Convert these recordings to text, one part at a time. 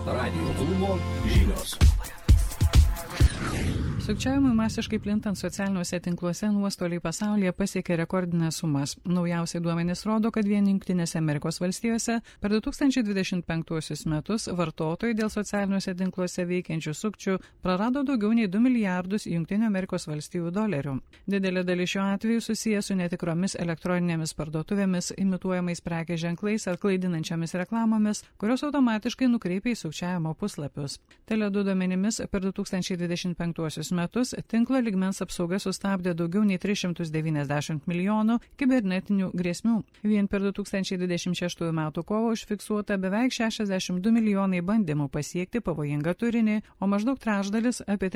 Radijo klubo žinios. Sukčiavimui masiškai plintant socialiniuose tinkluose nuostoliai pasaulyje pasiekė rekordinės sumas. Naujausiai duomenys rodo, kad vien Jungtinėse Amerikos valstijose per 2025 metus vartotojai dėl socialiniuose tinkluose veikiančių sukčių prarado daugiau nei 2 milijardus Jungtinių Amerikos valstijų dolerių. Didelė dalis šiuo atveju susijęs su netikromis elektroninėmis parduotuvėmis, imituojamais prekės ženklais ar klaidinančiamis reklamomis, kurios automatiškai nukreipia į sukčiavimo puslapius. Tele2 duomenimis per 2025 metus tinklo lygmens apsauga sustabdė daugiau nei 390 milijonų kibernetinių grėsmių. Vien per 2026 metų kovą užfiksuota beveik 62 milijonai bandymų pasiekti pavojingą turinį, o maždaug trečdalis, apie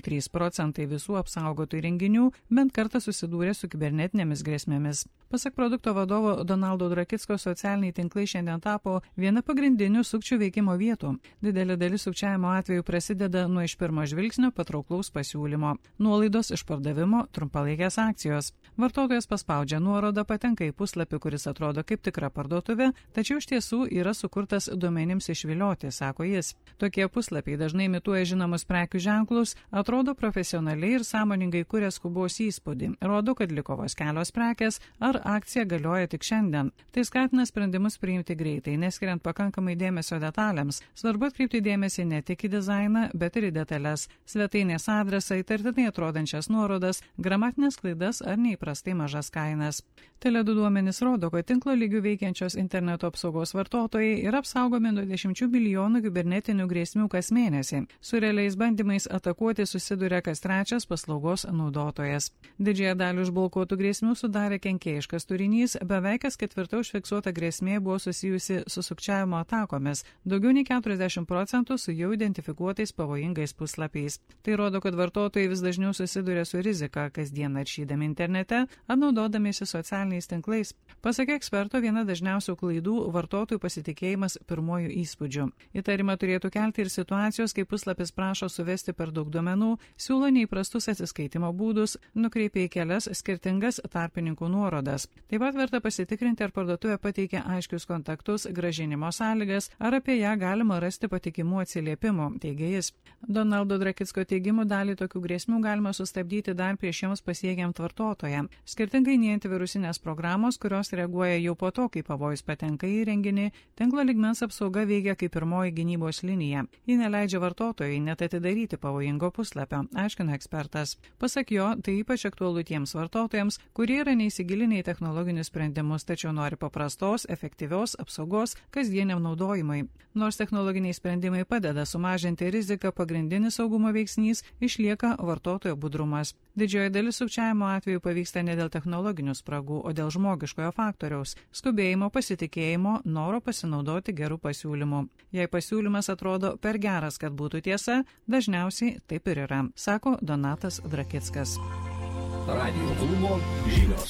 33% visų apsaugotų įrenginių, bent kartą susidūrė su kibernetinėmis grėsmėmis. Pasak produkto vadovo Donaldo Drakicko, socialiniai tinklai šiandien tapo viena pagrindinių sukčių veikimo vietų. Didelė dalis sukčiavimo atveju prasideda nuo iš pirmo žvilgsnio patrauklaus pasiūlymo, nuolaidos išpardavimo, trumpalaikės akcijos. Vartotojas paspaudžia nuorodą, patenka į puslapį, kuris atrodo kaip tikra parduotuvė, tačiau iš tiesų yra sukurtas duomenims išvilioti, sako jis. Tokie puslapiai dažnai imituoja žinomus prekių ženklus, atrodo profesionaliai ir sąmoningai kuria skubos įspūdį, rodo, kad liko vos kelios prekės ar akcija galioja tik šiandien. Tai skatina sprendimus priimti greitai, neskiriant pakankamai dėmesio detalėms. Svarbu atkreipti dėmesį ne tik į dizainą, bet ir į detalės, svetainės adresą, įtartinai atrodančias nuorodas, gramatinės klaidas ar neįprastai mažas kainas. Tele2 duomenys rodo, kad tinklo lygių veikiančios interneto apsaugos vartotojai yra apsaugomi nuo 10 milijonų kibernetinių grėsmių kas mėnesį. Su realiais bandymais atakuoti susiduria kas trečias paslaugos naudotojas. Didžiąją dalį užblokuotų grėsmių sudarė kenkėjiškas turinys, beveik kas ketvirta užfiksuota grėsmė buvo susijusi su sukčiavimo atakomis, daugiau nei 40% su jau identifikuotais pavojingais puslapiais. Tai rodo, kad vartotojai vis dažniau susiduria su rizika, kasdien naršydami internete ar naudodamiesi socialiniais tinklais. Pasak eksperto, viena dažniausių klaidų – vartotojų pasitikėjimas pirmojų įspūdžių. Įtarimą turėtų kelti ir situacijos, kai puslapis prašo suvesti per daug duomenų, siūlo neįprastus atsiskaitimo būdus, nukreipia į kelias skirtingas tarpininkų nuorodas. Taip pat verta pasitikrinti, ar parduotuvė pateikia aiškius kontaktus, grąžinimo sąlygas, ar apie ją galima rasti patikimų atsiliepimų, teigia jis. Donaldo Drakicko teigimu, dalį tokių grėsmių galima sustabdyti dar prieš joms pasiekiant vartotoją. Skirtingai nei antivirusinės programos, kurios reaguoja jau po to, kai pavojus patenka į įrenginį, tinklo lygmens apsauga veikia kaip pirmoji gynybos linija. Ji neleidžia vartotojai net atidaryti pavojingo puslapio, aiškina ekspertas. Pasak jo, tai ypač aktualu tiems vartotojams, kurie yra neįsigilinę į technologinius sprendimus, tačiau nori paprastos, efektyvios apsaugos kasdieniam naudojimui. Nors technologiniai sprendimai padeda sumažinti riziką, pagrindinis saugumo veiksnys išlieka vartotojo budrumas. Didžioji dalis sukčiavimo atveju pavyksta ne dėl technologinių spragų, o dėl žmogiškojo faktoriaus – skubėjimo, pasitikėjimo, noro pasinaudoti gerų pasiūlymų. Jei pasiūlymas atrodo per geras, kad būtų tiesa, dažniausiai taip ir yra, sako Donatas Drakickas. Radijo klubo žinios.